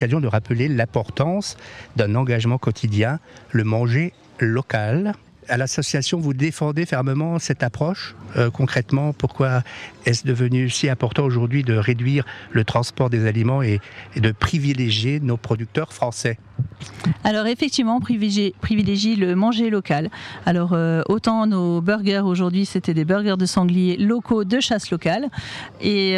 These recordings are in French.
L'occasion de rappeler l'importance d'un engagement quotidien, le manger local. À l'association, vous défendez fermement cette approche. Concrètement, pourquoi est-ce devenu si important aujourd'hui de réduire le transport des aliments et de privilégier nos producteurs français ? Alors effectivement, on privilégie le manger local. Alors autant nos burgers aujourd'hui, c'était des burgers de sanglier locaux de chasse locale. Et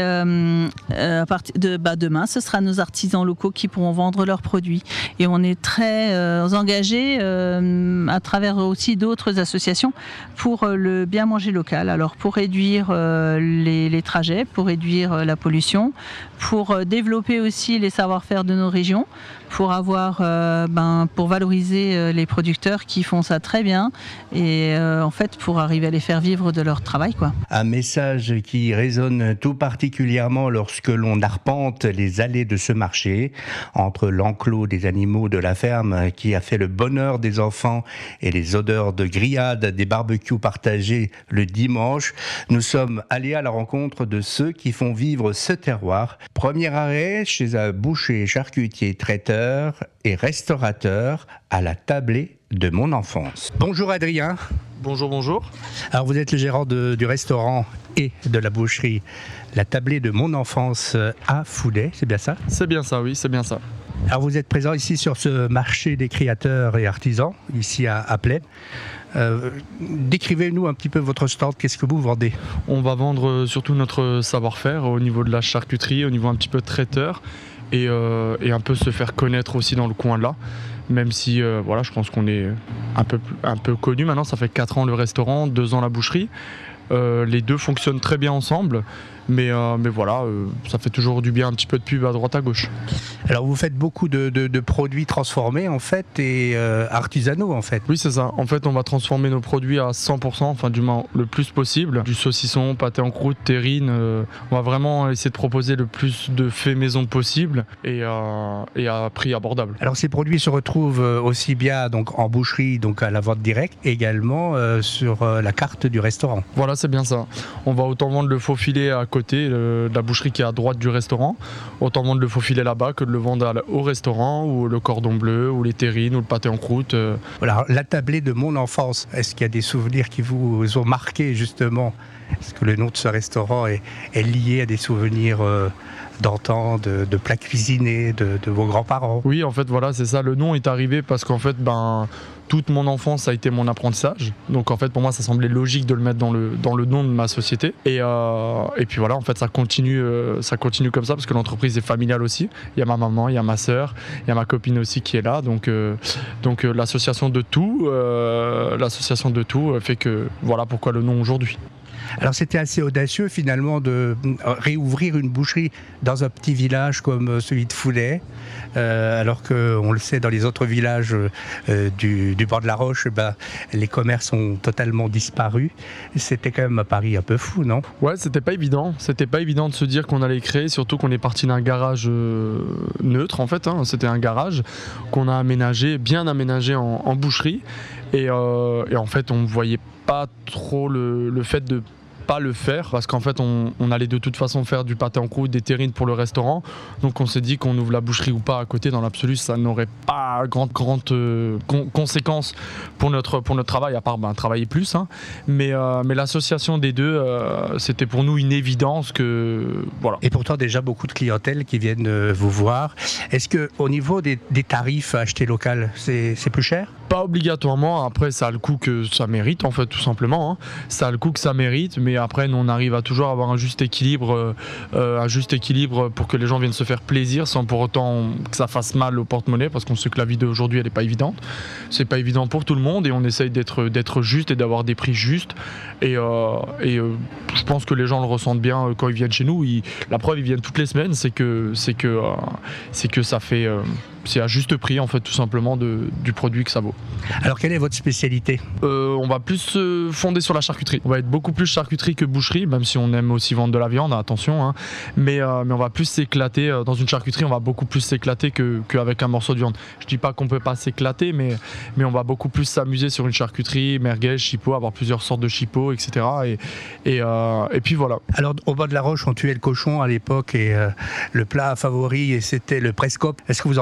à partir de demain, ce sera nos artisans locaux qui pourront vendre leurs produits. Et on est très engagés à travers aussi d'autres associations pour le bien manger local. Alors pour réduire les trajets, pour réduire la pollution, pour développer aussi les savoir-faire de nos régions, pour avoir, pour valoriser les producteurs qui font ça très bien et en fait pour arriver à les faire vivre de leur travail, quoi. Un message qui résonne tout particulièrement lorsque l'on arpente les allées de ce marché, entre l'enclos des animaux de la ferme qui a fait le bonheur des enfants et les odeurs de grillades, des barbecues partagés le dimanche. Nous sommes allés à la rencontre de ceux qui font vivre ce terroir. Premier arrêt chez un boucher, charcutier, traiteur et restaurateur à la tablée de mon enfance. Bonjour Adrien. Bonjour, bonjour. Alors vous êtes le gérant du restaurant et de la boucherie La Tablée de mon enfance à Fouday, c'est bien ça ? C'est bien ça, oui, c'est bien ça. Alors vous êtes présent ici sur ce marché des créateurs et artisans, ici à Plaine. Décrivez-nous un petit peu votre stand, qu'est-ce que vous vendez ? On va vendre surtout notre savoir-faire au niveau de la charcuterie, au niveau un petit peu traiteur et un peu se faire connaître aussi dans le coin là. Même si je pense qu'on est un peu connu maintenant, ça fait 4 ans le restaurant, 2 ans la boucherie. Les deux fonctionnent très bien ensemble, mais voilà, ça fait toujours du bien un petit peu de pub à droite à gauche. Alors vous faites beaucoup de produits transformés en fait et artisanaux en fait. Oui c'est ça, en fait on va transformer nos produits à 100%, enfin du moins le plus possible. Du saucisson, pâté en croûte, terrine, on va vraiment essayer de proposer le plus de faits maison possible et à prix abordable. Alors ces produits se retrouvent aussi bien donc, en boucherie, donc à la vente directe, également sur la carte du restaurant. Voilà c'est bien ça, on va autant vendre le faux filet à côté de la boucherie qui est à droite du restaurant, autant vendre le faux filet là-bas que de le vendre au restaurant, ou le cordon bleu, ou les terrines, ou le pâté en croûte. Voilà, la tablée de mon enfance, est-ce qu'il y a des souvenirs qui vous ont marqué justement ? Est-ce que le nom de ce restaurant est lié à des souvenirs d'antan, de plats cuisinés, de vos grands-parents ? Oui, en fait, voilà, c'est ça. Le nom est arrivé parce qu'en fait, toute mon enfance a été mon apprentissage. Donc en fait, pour moi, ça semblait logique de le mettre dans le nom de ma société. Et puis voilà, en fait, ça continue comme ça parce que l'entreprise est familiale aussi. Il y a ma maman, il y a ma sœur, il y a ma copine aussi qui est là. Donc l'association de tout fait que voilà pourquoi le nom aujourd'hui. Alors c'était assez audacieux finalement de réouvrir une boucherie dans un petit village comme celui de Fouday, alors qu'on le sait dans les autres villages du bord de la Roche, les commerces ont totalement disparu. C'était quand même un pari un peu fou, non ? Ouais, c'était pas évident de se dire qu'on allait créer, surtout qu'on est parti d'un garage neutre en fait, c'était un garage qu'on a bien aménagé en boucherie et en fait on voyait pas trop le fait de pas le faire parce qu'en fait on allait de toute façon faire du pâté en croûte, des terrines pour le restaurant, donc on s'est dit qu'on ouvre la boucherie ou pas à côté, dans l'absolu ça n'aurait pas grande conséquence pour notre travail à part travailler plus, mais l'association des deux c'était pour nous une évidence que voilà. Et pourtant déjà beaucoup de clientèle qui viennent vous voir. Est-ce que au niveau des tarifs à acheter local c'est plus cher ? Pas obligatoirement, après ça a le coût que ça mérite en fait tout simplement, ça a le coût que ça mérite, mais après nous on arrive à toujours avoir un juste équilibre pour que les gens viennent se faire plaisir sans pour autant que ça fasse mal au porte-monnaie, parce qu'on sait que la vie d'aujourd'hui elle est pas évidente, c'est pas évident pour tout le monde et on essaye d'être juste et d'avoir des prix justes et je pense que les gens le ressentent bien quand ils viennent chez nous, la preuve ils viennent toutes les semaines, c'est que ça fait c'est à juste prix en fait tout simplement du produit que ça vaut. Alors quelle est votre spécialité ? On va plus se fonder sur la charcuterie. On va être beaucoup plus charcuterie que boucherie, même si on aime aussi vendre de la viande, attention, hein. Mais on va plus s'éclater dans une charcuterie, on va beaucoup plus s'éclater qu'avec un morceau de viande. Je dis pas qu'on peut pas s'éclater, mais on va beaucoup plus s'amuser sur une charcuterie, merguez, chipot, avoir plusieurs sortes de chipots, etc. Et puis voilà. Alors au bas de la Roche, on tuait le cochon à l'époque et le plat favori c'était le prescope. Est-ce que vous en